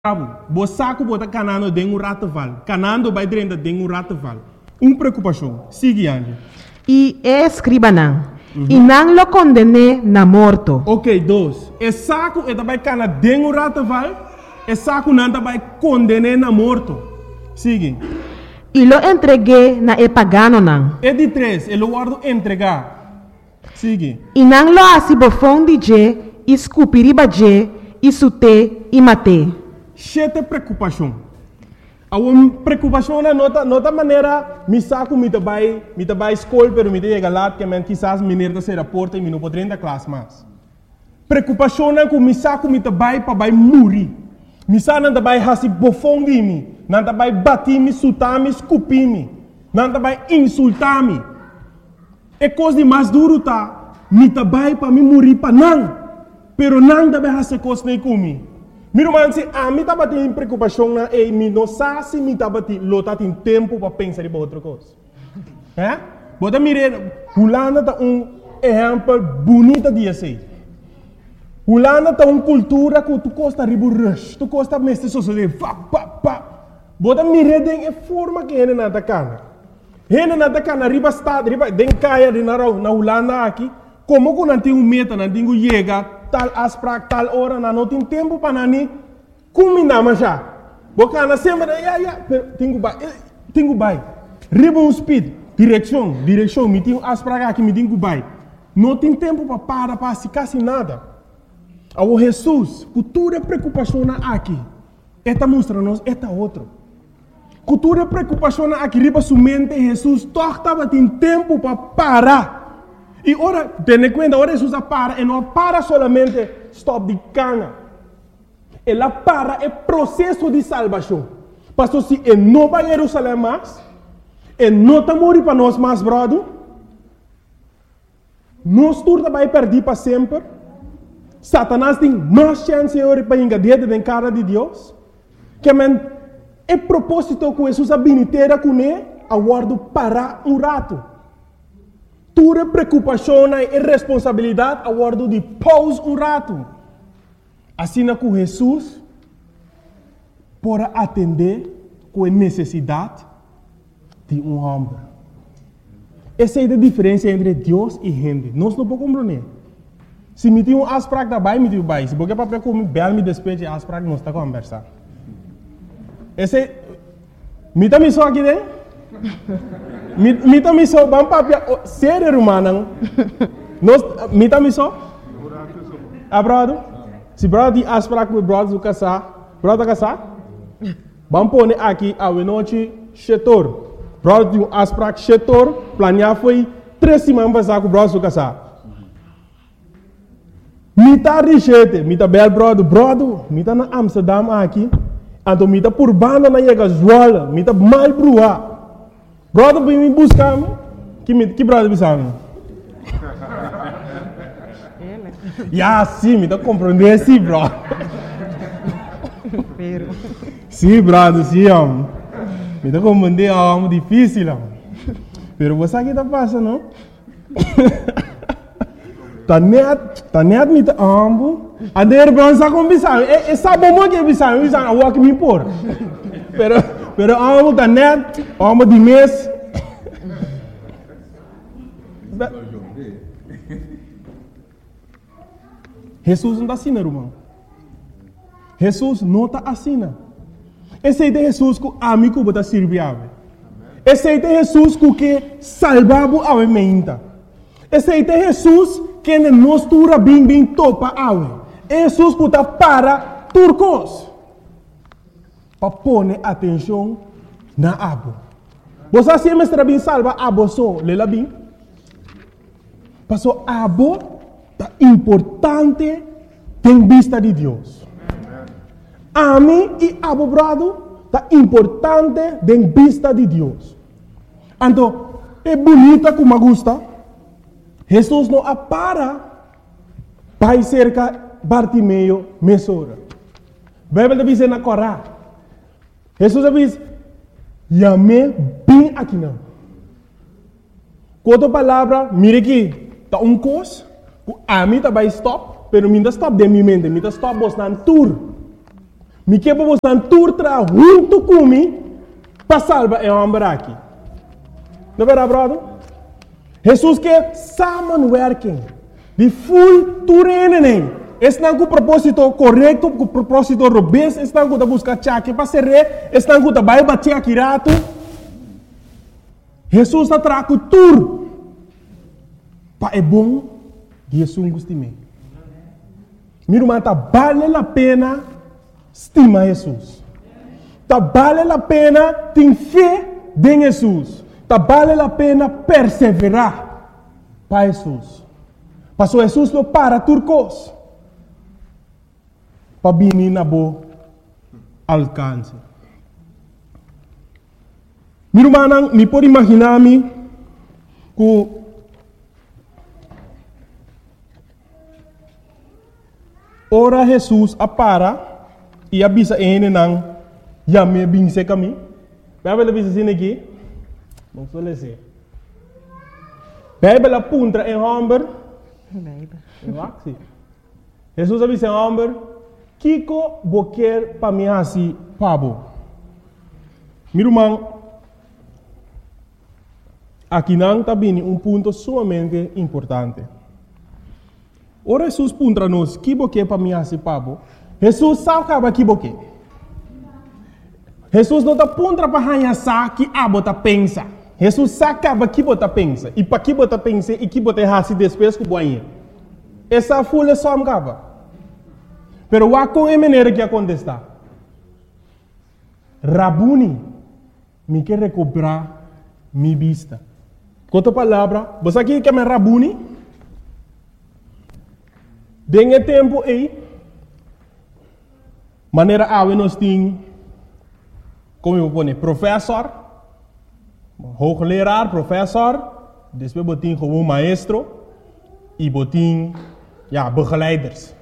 Bosaco bota canando dentro rataval. Canando vai dentro dentro rataval. Preocupação. Sigue, Angie. E escriba não. E não lo condené na morto. Ok, 2. E saco e também cana dentro rataval. E saco não também condené na morto. Sigue. E lo entregué na e pagano não. E de 3. E lo guardo entregar. Sigue. E não lo asibofon de je, escupiriba je, e sute, e mate. Chete preocupação. A preocupação na nota maneira me saco me trabalho escola, pero me chega lá que man quizás menino da ser porta e me não poderia da classe mais. Preocupação na que me saco me trabalho para vai morrer. Me saco não trabalho hasi bofong de mim, não trabalho bater me, sutar me, escupir me, não trabalho insultar me. É coisa de mais duro tá. Me trabalho para me morrer para não, pero não trabalho hasi coisa nem comigo. Meu irmão, se a mim estava tendo preocupação na e me não sabe se me estava tendo tempo para pensar em outra coisa. É? Bota mirar, Holanda tá exemplo bonito de assim. Holanda tá cultura que tu costa ribo rush, tu costa mestre sociedade, Bota mirar de forma que ele não tá cana. Ele não tá cana riba estado, riba den caia de na Holanda aqui, como que não tem meta, não tem chega tal asprak tal hora não tem tempo para nani combinar mas já bocana sempre tenho bai ribbon speed direção me tenho asprak aqui me tenho bai não tem tempo para se quase nada ao Jesus cultura preocupação aqui esta mostra nos esta outro cultura preocupação aqui riba somente Jesus torta tem tempo para parar. E ora, tenha conta, ora Jesus para, e não para solamente stop de cana. Ela para é processo de salvação. Pastor, se ele não vai a Jerusalém mais, ele não está morrendo para nós mais, brother, nós turma vai perder para sempre. Satanás tem mais chance para engadir dentro da cara de Deus. Que é propósito que Jesus habilitera com ele, aguardo para rato. Tua preocupação e responsabilidade a guardo de pause rato. Assim que Jesus para atender com a necessidade de homem. Essa é a diferença entre Deus e gente. Nós não podemos compreender. Se me tem asprak da bai, me tem bai. Se porque para comer bel me despeje asprak não está conversar. Esse me tá me só aqui dentro. Mita miso bang papia ser humano. Nós mita miso? Abrado? Se brado di asprak com brado casar, brado casar? Bang pone aqui a noite chetor. Brado di asprak chetor, planear foi 3 semanas passar com brado casar. Mita richete, mita bel brado, mita na Amsterdam aqui. Então mita por banda na chega zoala, mita mal brua. Brother, vem me buscar, que brother me Ya, sim, me tá compreendendo, sim, bro. Sim, brother, sim, me tá compreendendo, é difícil, Pero você aqui tá passando, não? Tá net me tá ambo. A der bronza com bisão, é sabe como que bisão, a walk me por. Pero amo da net, amo de mês. Jesus não está assim, irmão. Jesus não está assim. Esse é Jesus que amigo está servindo. Esse é Jesus que salvava a mente. Esse é Jesus que nos tura bem topa a Jesus que está para turcos. Para pôr atenção na abo. Você sempre está bem salva abo só, lela bem. Passou abo é importante em vista de Deus. A mim e abo brado é importante em vista de Deus. Então, é bonita como gosta. Jesus não para cerca Bartimeu mesora. A Bíblia diz na Corá. Jesus diz, "Yame bem aqui não." Quanto palavra, mire aqui, tá coisa, a mim tá vai stop, pero mim tá stop de minha mente, mim tá stop bostando tour. Me que vamos turtra junto comigo para salvar o homem aqui. Não é verdade, brother? Jesus quer samenwerking. De full turenen. Estão com o propósito correto, com o propósito robusto, estão com a buscar chaque para ser rei, estão com a vai bater aqui rato. Jesus está trazendo tudo. Para é bom, Jesus gosta de mim. Meu irmão, vale a pena estimar Jesus. Vale a pena ter fé em Jesus. Vale a pena perseverar para Jesus. Pastor Jesus não para turcos. Para vir na boa alcance. Meu irmão, me pode imaginar-me que ora Jesus apara e avisa ele não já me binse caminho. Vai ver avisa assim aqui. Não sou lese. Vai ver a punta em homem. Jesus avisa em homem. Kiko boquer para mim assim, pabo. Meu irmão, aqui não está vindo ponto sumamente importante. Ora Jesus puntra nos, que boquer para mim assim, pabo. Jesus sabe que boquer. Jesus não está puntra para ranhar que bota pensa. Jesus sabe que bota pensa. E para que bota pensa e que bota assim depois que boinha. Essa folha só me acaba. Pero o com é maneira que acontece. Rabuni, me quer recuperar minha vista. Com outra palavra, você aqui que é Rabuni? Dengue tempo aí, maneira nós temos, como eu vou dizer, professor, hoogleraar, professor, depois botin como maestro e botin, begeleiders.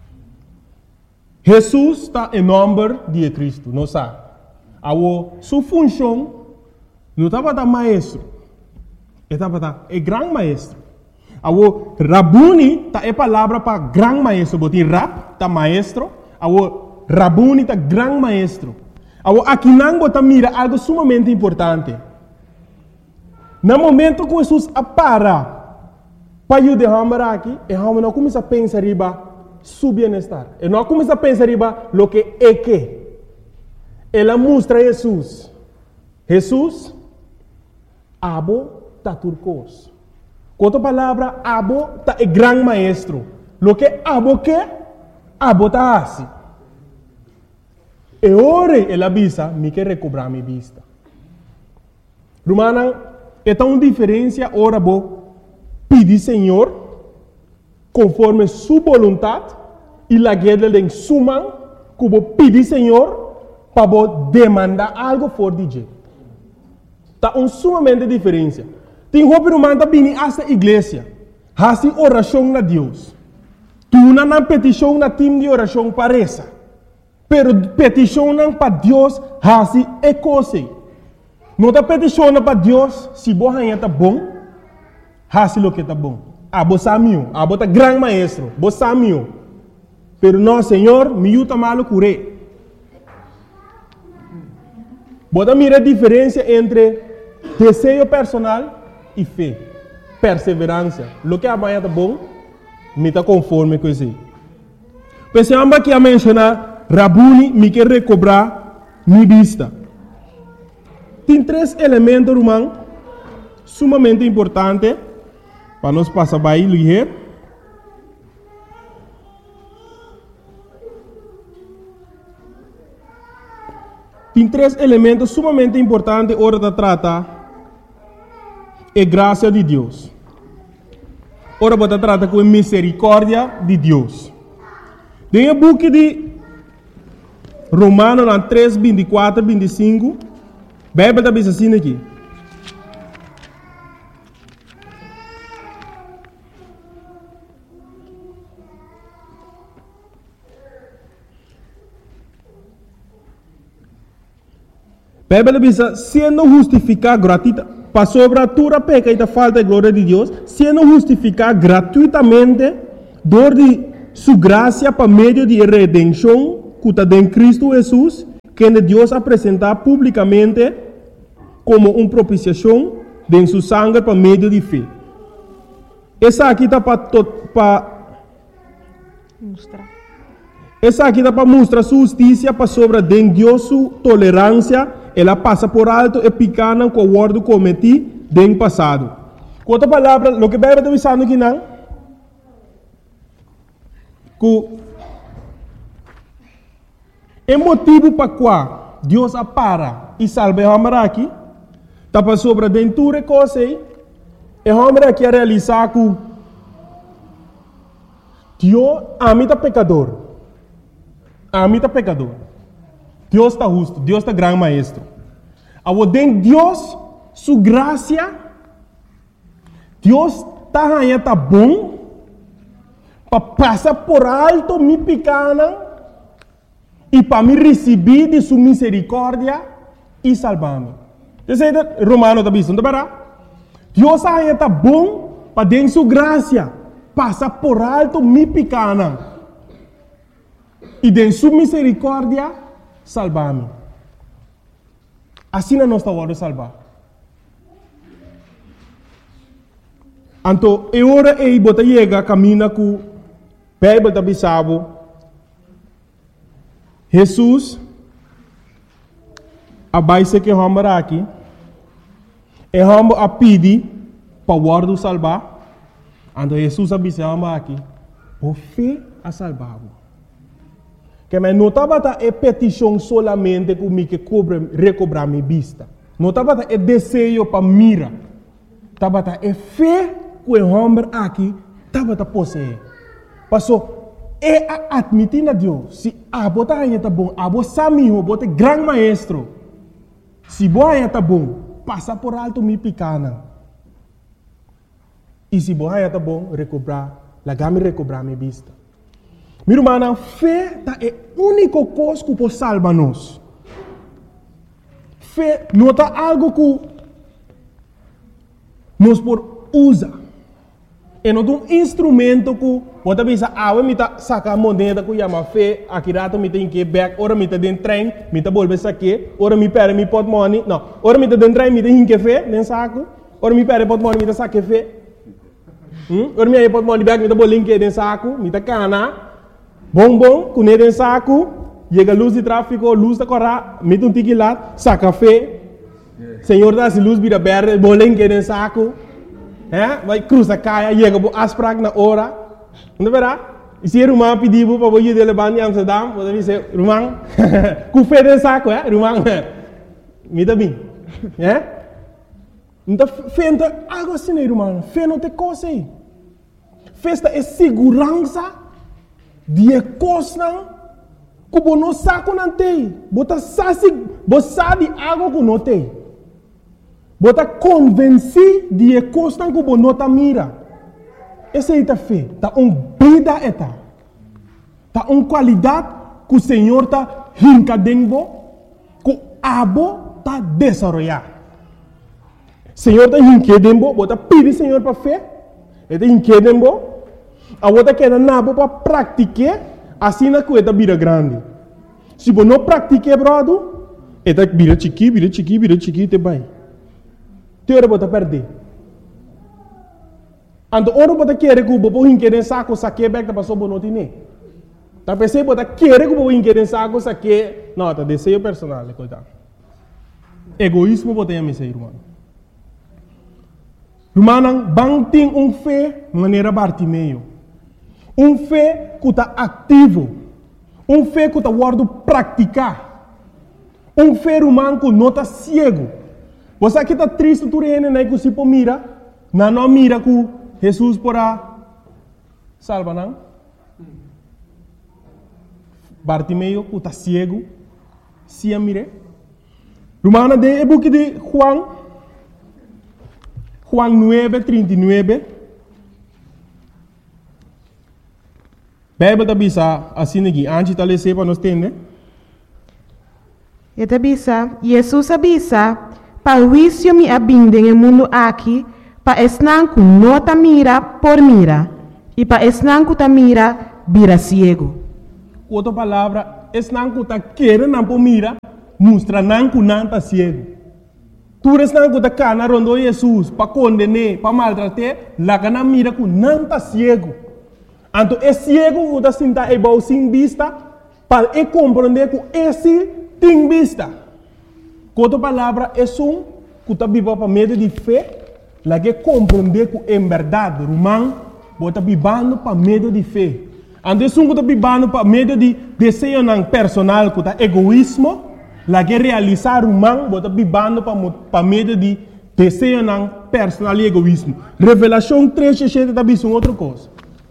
Jesus está em nome de Cristo, não sabe? A sua função não estava da maestro, estava da grande maestro. A Rabuni está a palavra para grande maestro, botin rab está maestro, a Rabuni está grande maestro. Aqui não bota mira algo sumamente importante. No momento que Jesus apara para ajudar aqui, e a não começa a pensar riba su bienestar. E não começa a pensar riba lo que é que. Ela mostra Jesus. Jesus, abo ta turcos. Com outra palavra, abo ta é grande maestro. Lo que abo que, abo ta assim. E ora ela avisa, me quer recobrar minha vista. Romana, é tão diferença ora bo pedir Senhor conforme sua vontade e la guerra de sua mão, que vou pedir Senhor para demandar algo for de jeito. Está sumamente diferença. Tem roupa humana que vem esta igreja, faz oração na Deus. Tu não na petição na time de oração para essa, pero petição para Deus faz é coisa. Não está petição para Deus se você está bom, faz o que está bom. Você é grande maestro, você é meu. Pero não, Senhor, me ajuda malo curé. Você mira a diferença entre desejo personal e fé, perseverança. O que amanhã está bom, me está conforme com isso. Pensamos aqui a mencionar, Rabuni me quer recobrar minha vista. Tem 3 elementos, irmão, sumamente importantes. Para nós passar bem ligeiro. Tem 3 elementos sumamente importantes hora de tratar a graça de Deus. Ora você trata com a misericórdia de Deus. Tem o book de Romanos 3, 24, 25. A Bíblia está assim aqui. A Bíblia diz, sendo justificado gratuitamente, para sobre a tua peca e da falta de glória de Deus, sendo justificado gratuitamente, dor de sua graça para meio de redenção que está en Cristo Jesús, que Dios ha presentado públicamente como una propiciación de su sangre por medio de fe. Esa aquí está para mostrar su justicia, para sobre de Dios su tolerancia, ela pasa por alto e picana com o guardo cometi den passado. Com outra palavra, o que a Bíblia está dizendo aqui não? Que o motivo para qual Deus apara e salva o homem aqui, está para sobre dentro de coisa e o homem aqui a realizar que Deus amita pecador. Amita pecador. Deus está justo, Deus está grande maestro. Ao den Deus, sua graça, Deus está bom, para passar por alto minha pequena e para me receber de sua misericórdia e salvar-me. Isso é Romano está dizendo, não é? Deus está bom para den sua graça, passar por alto minha pequena e de sua misericórdia salvar-me. Assim nós estamos salvar. Então, é hora de você chegar, caminha com a Bíblia da Bissau. Jesus, a base que vamos aqui, é vamos a pedir para o guarda salvar. Então, Jesus a Bissau aqui, por fé a salvar. Que me notava é petição solamente comigo que recobrar minha vista. Notava é desejo para mira. Tava é fé que o homem aqui tava possuir. Passou é admitir a Deus. Se a bota aí tá bom, a bota sami o bota grande maestro. Se boa aí tá bom, passa por alto minha pequena. E se boa aí tá bom, recobrar, lagame recobrar minha vista. Meu irmão, fé é a única coisa que pode salvar nós. Fé não é algo que nós podemos usar. É um instrumento que pode pensar, eu vou sacar a moneda que chama fé, aqui rato eu tenho que ir back, ora eu estou dentro do trem, eu estou voltando aqui, ora eu pego meu portmoney, não, ora eu estou dentro do trem, eu tenho que ir fé, nem saco, ora eu pego o portmoney, eu saco fé. Ora eu pego o portmoney back, eu estou voltando aqui dentro do saco, eu estou cana. Bom, com ele em saco, chega a luz de tráfego, luz da corra, mete um tique lá, saca café. Senhor dá se luz vira verde, bolen que em saco. Vai cruza caia, chega a asprag na hora. Não verá? E se o irmão pediu para você ir levar em Amsterdam, você dizer, irmão, com fé em saco, irmão, me dá bem. Então, fé é algo assim, irmão. Fé não tem coisa aí. Festa é segurança. Die coisa que você não sabe não tem. Você sabe algo que não tem. Você convence de coisa que você não mira. Essa é a fé. Está uma vida eta. Está uma qualidade que o Senhor está rincadendo, que o abo está desenvolvendo. O Senhor está rincadendo, você pede o Senhor para fé. Ele está rincadendo. A outra que é nabo para praticar, assim na coisa vira grande. Se você não pratica, brother, é vira chiqui, te vai. Te hora você perder. Então, hora você quer que você hinque saco, saque back da pessoa não tem. Tá pensando você quer que você hinque saco, saque, não, tá desejo personal, coitado. Egoísmo você tem a irmão. Irmão, bang tem fé de maneira Bartimeu. Fé que está ativo. Fé que está guardado praticar. Fé humano que não está cego. Você aqui está triste, tu né, que se mira, não mira que Jesus porá salva, não? Bartimeu que está cego, se mire. Romana de book de Juan 9:39. Bíblia está bisa assim aqui, antes de ler para nós entender. Eta bisa, Jesus avisa, para o juízo me abinde no mundo aqui, para esnanco não ta mira por mira, e para esnanco ta mira vira ciego. Outra palavra, es nan ku ta querer nan po mira, mostra nan ku nan ta ciego. Tu res nan ku ta cana rondo Jesus, pa condenar, pa maltratar, la cana mira ku nan ta ciego. Anto é ciego ku ta sinta e bau sin vista, para e compreender que esse tem vista. Outra palavra é que está viva para meio de fé, lá que compreender que é verdade, romano, está vivendo para meio de fé. Antes que está vivendo para meio de desejo personal, que está egoísmo, lá que realizar romano, está vivendo para meio de desejo personal e egoísmo. Revelação 3:7 está vivendo outra coisa.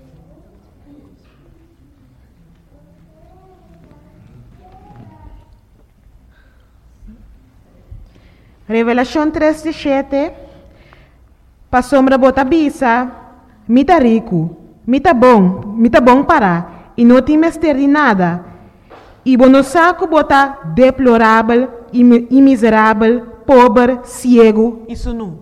Revelação 3:7, para sombra bota bisa, mita rico, mita bom para, e não tem mestre de nada, e bono saco bota deplorável, e miserável, pobre, cego, isso não.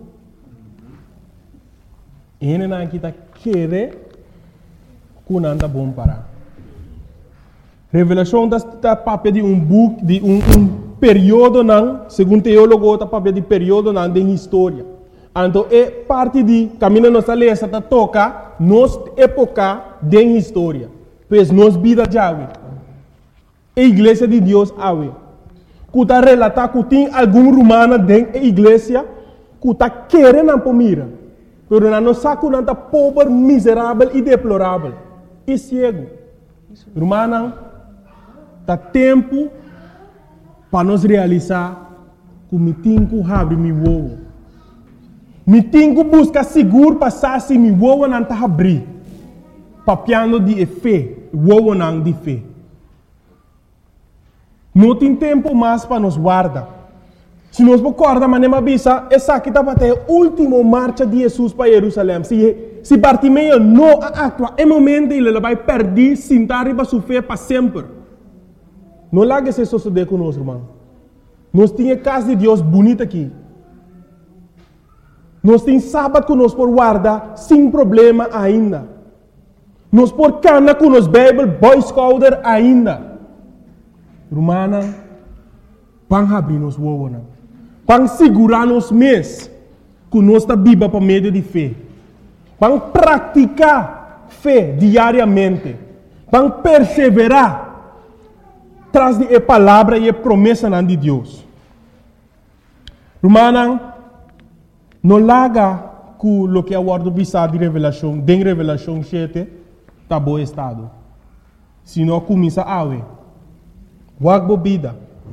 Ele não está querendo que não anda bom para. Revelação está papel de book, de período não, segundo teólogo, está papel de período não de história. Então é parte de caminho nossa lesa está toca nos época de história, pois nos vida já a igreja de Deus ave. Que está relatar que tem algum romano dentro da igreja que está querendo para mira, pero não sabe que não está pobre, miserável e deplorável e cego. Romano, está tempo para nós realizar que me tenho que abrir meu ovo. Me tenho que buscar seguro passar se meu ovo não está abrir. Papiando de fé, o ovo não de fé. Não tem tempo mais para nos guardar. Se nós recordamos, manema bisa, essa aqui está para a última marcha de Jesus para Jerusalém. Se Bartimeu não atua, é momento ele vai perder, sentar e vai sofrer para sempre. Não largue se suceder conosco, irmão. Nós temos casa de Deus bonita aqui. Nós temos sábado que nós por guardar sem problema ainda. Nós por cana com nos Bible, Boy Scouter ainda. Romana, vão abrir nos ovos. Vão segurar nos mês que nós está viva para meio de fé. Vão praticar fé diariamente. Vão perseverar traz de palavra e promessa de Deus. Romana, não larga que o que é o ordem de revelação, de revelação 7, está bom estado. Se não começa a ver, wag bobida,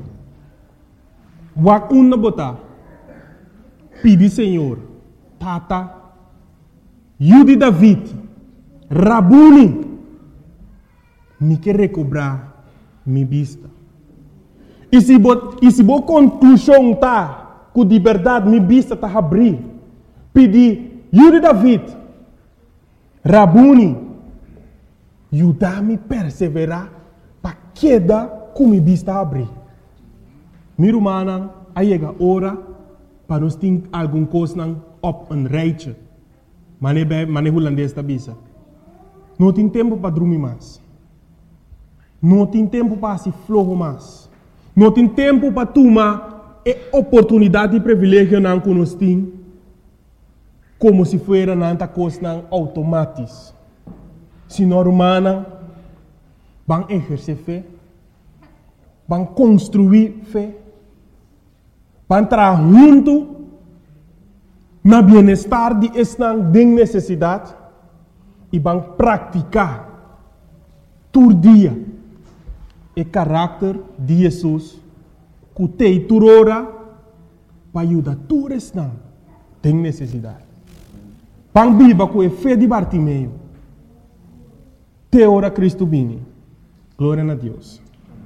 wag uma botar, pedi Senhor, tata, Yudi David, Rabuni, me quer recobrar mi vista. E se bo conclusão tá, que de verdade mi vista tá abrir, pedi, Yuri David, Rabuni, ajuda-me a perseverar para queda com mi vista abrir. Mi romana, aí chega a hora para nós ter alguma coisa op een rijtje. Mane holandês da bisa. Não tem tempo para dormir mais. Não tem tempo para se flojo mais. Não tem tempo para tomar a oportunidade e privilégio que nós temos, como se fosse uma coisa automática. Se não humana, vão exercer fé, vão construir fé, vão entrar junto no bem-estar de esta necessidade e vão praticar todo dia o caráter de Jesus, que tem turora para ajudar todos que têm necessidade. Vão viver com a fé de Bartimeu. Até hora Cristo vini. Glória a Deus.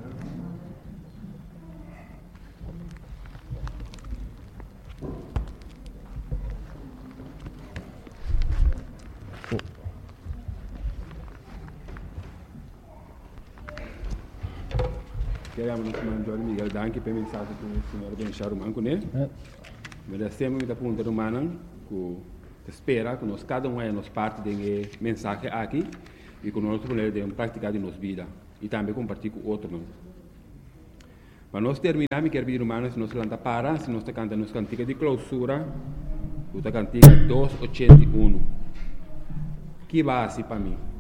Queremos nos mandar Miguel danke per mensagem que o senhor deixar o manco, né? Mas sempre muita pergunta humana que espera que nós cada um é nos parte de mensagem aqui e que nós podemos praticar de nossa vida e também compartilhar com outros. Para nós terminar, me quero pedir, irmãos, se nós lanta para, se nós canta nos cantiga de clausura, o cantiga 281. Que base para mim?